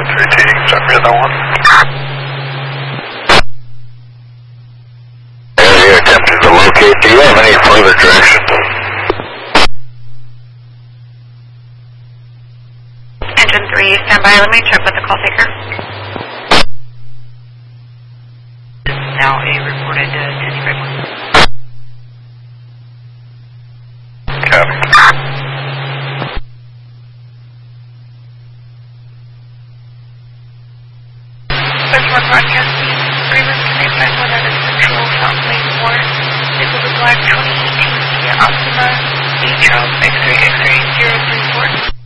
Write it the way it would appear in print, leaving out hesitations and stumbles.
3T, send me that one. Area attempted to locate. Do you have any further direction? Engine 3, stand by. Let me check with the call taker. Now a reported 10-1. Copy. Benchmark broadcasting. Freeman 351 out of Central Fountain Lake Ward. Nickel to Black 2018 Kia Optima. 8 Charles X-ray X-ray 034.